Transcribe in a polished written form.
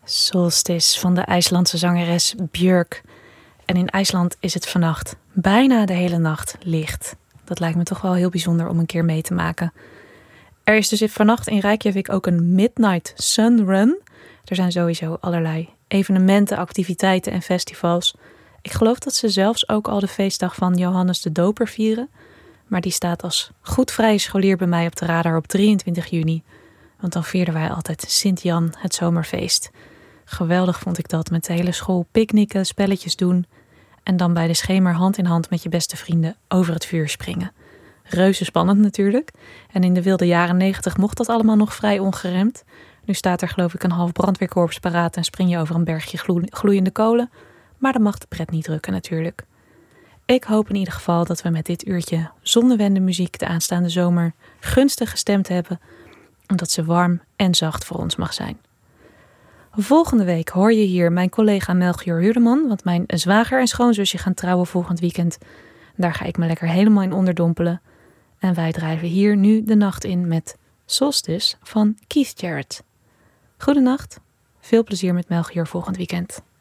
Solstice van de IJslandse zangeres Björk. En in IJsland is het vannacht bijna de hele nacht licht. Dat lijkt me toch wel heel bijzonder om een keer mee te maken. Er is dus vannacht in Reykjavik ook een Midnight Sun Run. Er zijn sowieso allerlei evenementen, activiteiten en festivals. Ik geloof dat ze zelfs ook al de feestdag van Johannes de Doper vieren. Maar die staat als goed vrije scholier bij mij op de radar op 23 juni. Want dan vierden wij altijd Sint-Jan, het zomerfeest. Geweldig vond ik dat, met de hele school picknicken, spelletjes doen. En dan bij de schemer hand in hand met je beste vrienden over het vuur springen. Reuze spannend natuurlijk. En in de wilde jaren 90 mocht dat allemaal nog vrij ongeremd. Nu staat er geloof ik een half brandweerkorps paraat en spring je over een bergje gloeiende kolen. Maar dan mag de pret niet drukken natuurlijk. Ik hoop in ieder geval dat we met dit uurtje zonnewendemuziek de aanstaande zomer gunstig gestemd hebben. Omdat ze warm en zacht voor ons mag zijn. Volgende week hoor je hier mijn collega Melchior Huurdeman, want mijn zwager en schoonzusje gaan trouwen volgend weekend. Daar ga ik me lekker helemaal in onderdompelen. En wij drijven hier nu de nacht in met Solstice van Keith Jarrett. Goedenacht, veel plezier met Melchior volgend weekend.